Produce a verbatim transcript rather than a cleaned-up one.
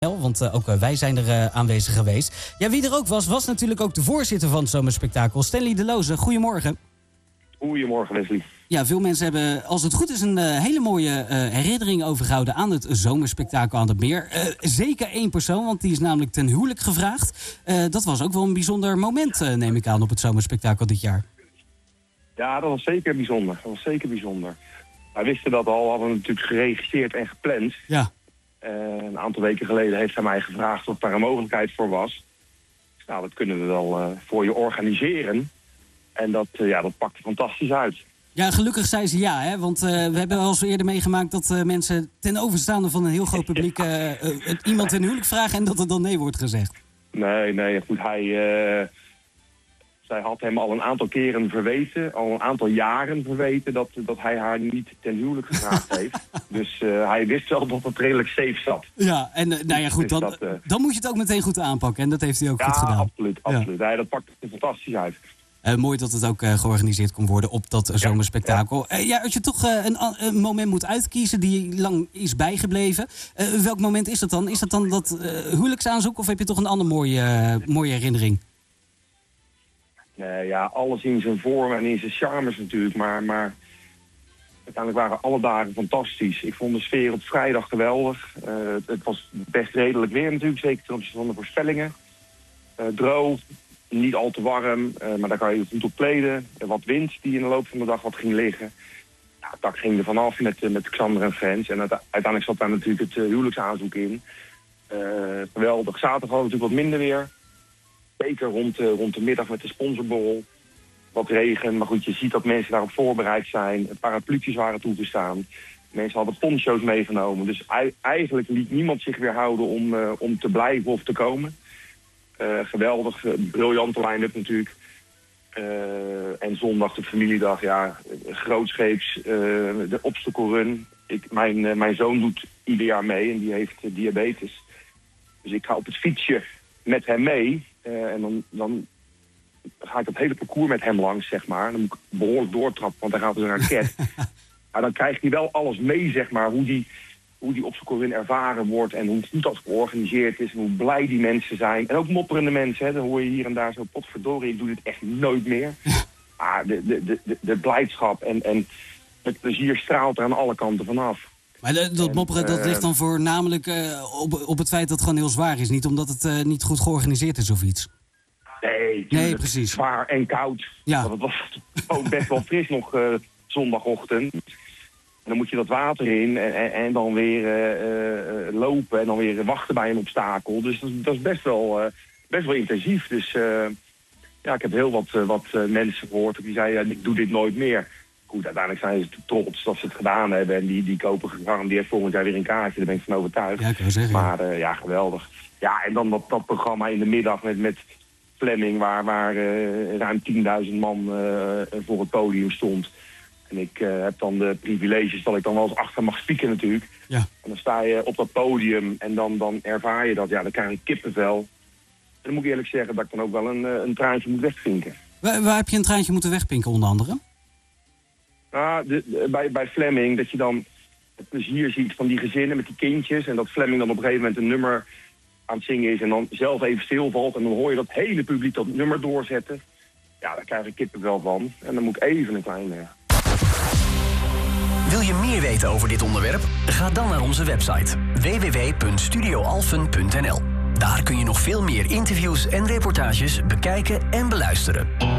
Want uh, ook uh, wij zijn er uh, aanwezig geweest. Ja, wie er ook was, was natuurlijk ook de voorzitter van het Zomerspektakel, Stanley De Loze. Goedemorgen. Goedemorgen, Wesley. Ja, veel mensen hebben, als het goed is, een uh, hele mooie uh, herinnering overgehouden aan het Zomerspektakel aan het Meer. Uh, zeker één persoon, want die is namelijk ten huwelijk gevraagd. Uh, dat was ook wel een bijzonder moment, uh, neem ik aan, op het Zomerspektakel dit jaar. Ja, dat was zeker bijzonder. Dat was zeker bijzonder. Wij wisten dat al, hadden we natuurlijk geregistreerd en gepland. Ja. Uh, een aantal weken geleden heeft hij mij gevraagd of daar een mogelijkheid voor was. Nou, dat kunnen we wel uh, voor je organiseren. En dat, uh, ja, dat pakte fantastisch uit. Ja, gelukkig zei ze ja, hè? Want uh, we hebben al eens eerder meegemaakt dat uh, mensen ten overstaande van een heel groot publiek uh, uh, iemand ten huwelijk vragen en dat er dan nee wordt gezegd. Nee, nee, goed, hij... Uh, zij had hem al een aantal keren verweten, al een aantal jaren verweten, dat, dat hij haar niet ten huwelijk gevraagd heeft. Dus uh, hij wist wel dat het redelijk safe zat. Ja, en uh, nou ja, goed, dan, dus dat, uh, dan moet je het ook meteen goed aanpakken. En dat heeft hij ook ja, goed gedaan. Absoluut, absoluut. Ja. Ja, dat pakt er fantastisch uit. Uh, mooi dat het ook uh, georganiseerd kon worden op dat uh, Zomerspektakel. Ja. Uh, ja, als je toch uh, een, een moment moet uitkiezen die lang is bijgebleven. Uh, welk moment is dat dan? Is dat dan dat uh, huwelijksaanzoek of heb je toch een andere mooie, uh, mooie herinnering? Nee, ja, alles in zijn vorm en in zijn charmes natuurlijk, maar, maar uiteindelijk waren alle dagen fantastisch. Ik vond de sfeer op vrijdag geweldig. Uh, het, het was best redelijk weer natuurlijk, zeker ten opzichte van de voorspellingen. Uh, droog, niet al te warm, uh, maar daar kan je goed op kleden. Uh, wat wind die in de loop van de dag wat ging liggen. Ja, het dak ging er vanaf met, uh, met Xander en Frans. En uiteindelijk zat daar natuurlijk het uh, huwelijksaanzoek in. Uh, geweldig. Zaterdag hadden we natuurlijk wat minder weer. Zeker rond, uh, rond de middag met de sponsorborrel. Wat regen, maar goed, je ziet dat mensen daarop voorbereid zijn. Parapluutjes waren toegestaan. Mensen hadden poncho's meegenomen. Dus ei- eigenlijk liet niemand zich weerhouden om, uh, om te blijven of te komen. Uh, geweldig, uh, briljante line-up natuurlijk. Uh, en zondag de familiedag, ja, grootscheeps, uh, de obstacle run. Ik, mijn, uh, mijn zoon doet ieder jaar mee en die heeft uh, diabetes. Dus ik ga op het fietsje met hem mee. Uh, en dan, dan ga ik het hele parcours met hem langs, zeg maar. Dan moet ik behoorlijk doortrappen, want hij gaat dus een raket. Maar dan krijgt hij wel alles mee, zeg maar. Hoe die, hoe die obstacle run ervaren wordt en hoe goed dat georganiseerd is. En hoe blij die mensen zijn. En ook mopperende mensen, hè. Dan hoor je hier en daar zo, potverdorie, ik doe dit echt nooit meer. Maar de, de, de, de, de blijdschap en, en het plezier straalt er aan alle kanten vanaf. Maar de, dat mopperen, dat ligt dan voornamelijk uh, op, op het feit dat het gewoon heel zwaar is. Niet omdat het uh, niet goed georganiseerd is of iets. Nee, nee, precies. Zwaar en koud. Ja. Want het was ook best wel fris nog uh, zondagochtend. En dan moet je dat water in en, en, en dan weer uh, uh, lopen en dan weer wachten bij een obstakel. Dus dat, dat is best wel, uh, best wel intensief. Dus uh, ja, ik heb heel wat, uh, wat uh, mensen gehoord die zeiden, ja, ik doe dit nooit meer. Goed, uiteindelijk zijn ze trots dat ze het gedaan hebben. En die, die kopen gegarandeerd volgend jaar weer een kaartje. Daar ben ik van overtuigd. Ja, ik wil zeggen. Maar uh, ja, geweldig. Ja, en dan dat, dat programma in de middag met, met Fleming... waar, waar uh, ruim tienduizend man uh, voor het podium stond. En ik uh, heb dan de privileges dat ik dan wel eens achter mag spieken natuurlijk. Ja. En dan sta je op dat podium en dan, dan ervaar je dat. Ja, dan krijg ik kippenvel. En dan moet ik eerlijk zeggen dat ik dan ook wel een, een traantje moet wegvinken. Waar, waar heb je een traantje moeten wegpinken onder andere? Nou, de, de, bij, bij Fleming, dat je dan het plezier ziet van die gezinnen met die kindjes. En dat Fleming dan op een gegeven moment een nummer aan het zingen is en dan zelf even stilvalt. En dan hoor je dat hele publiek dat nummer doorzetten. Ja, daar krijg ik kippenvel van. En dan moet ik even een klein... Uh... Wil je meer weten over dit onderwerp? Ga dan naar onze website w w w punt studio alphen punt n l. Daar kun je nog veel meer interviews en reportages bekijken en beluisteren.